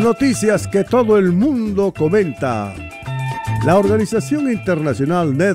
noticias que todo el mundo comenta. La organización internacional Net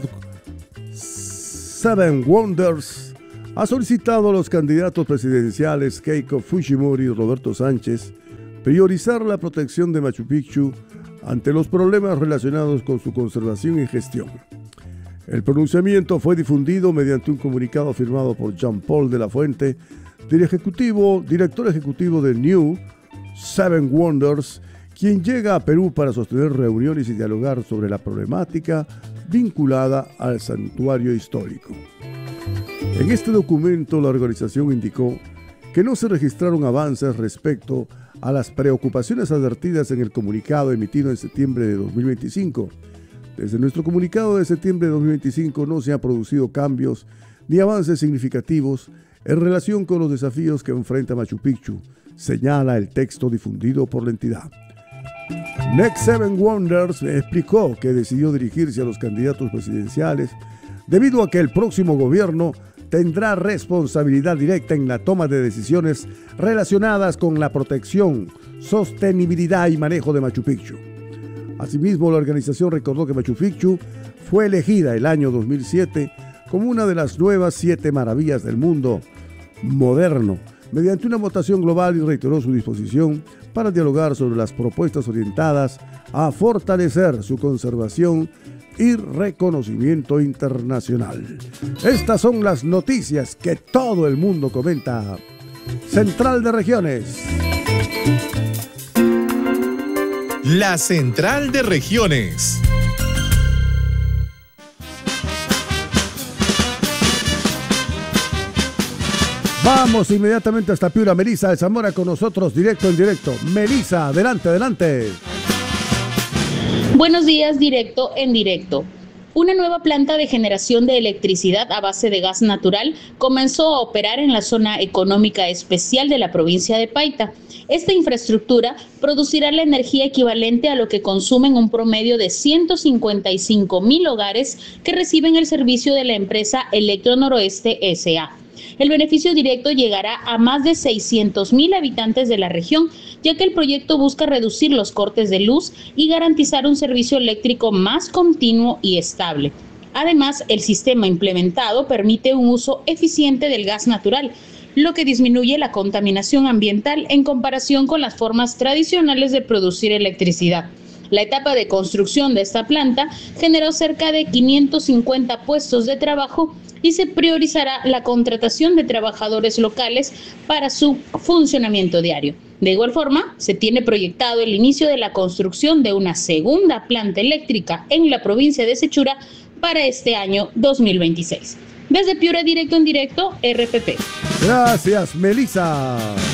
Seven Wonders ha solicitado a los candidatos presidenciales Keiko Fujimori y Roberto Sánchez priorizar la protección de Machu Picchu ante los problemas relacionados con su conservación y gestión. El pronunciamiento fue difundido mediante un comunicado firmado por Jean-Paul de la Fuente, director ejecutivo de New Seven Wonders, quien llega a Perú para sostener reuniones y dialogar sobre la problemática vinculada al santuario histórico. En este documento, la organización indicó que no se registraron avances respecto a las preocupaciones advertidas en el comunicado emitido en septiembre de 2025. Desde nuestro comunicado de septiembre de 2025 no se han producido cambios ni avances significativos en relación con los desafíos que enfrenta Machu Picchu, señala el texto difundido por la entidad. Next Seven Wonders explicó que decidió dirigirse a los candidatos presidenciales debido a que el próximo gobierno tendrá responsabilidad directa en la toma de decisiones relacionadas con la protección, sostenibilidad y manejo de Machu Picchu. Asimismo, la organización recordó que Machu Picchu fue elegida el año 2007 como una de las nuevas 7 maravillas del mundo moderno, mediante una votación global, y reiteró su disposición para dialogar sobre las propuestas orientadas a fortalecer su conservación y reconocimiento internacional. Estas son las noticias que todo el mundo comenta. Central de Regiones. La Central de Regiones. Vamos inmediatamente hasta Piura. Melissa de Zamora con nosotros, directo en directo. Melissa, adelante, adelante. Buenos días, directo en directo. Una nueva planta de generación de electricidad a base de gas natural comenzó a operar en la zona económica especial de la provincia de Paita. Esta infraestructura producirá la energía equivalente a lo que consumen un promedio de 155,000 hogares que reciben el servicio de la empresa Electronoroeste S.A. El beneficio directo llegará a más de 600,000 habitantes de la región, ya que el proyecto busca reducir los cortes de luz y garantizar un servicio eléctrico más continuo y estable. Además, el sistema implementado permite un uso eficiente del gas natural, lo que disminuye la contaminación ambiental en comparación con las formas tradicionales de producir electricidad. La etapa de construcción de esta planta generó cerca de 550 puestos de trabajo y se priorizará la contratación de trabajadores locales para su funcionamiento diario. De igual forma, se tiene proyectado el inicio de la construcción de una segunda planta eléctrica en la provincia de Sechura para este año 2026. Desde Piura, directo en directo, RPP. Gracias, Melissa.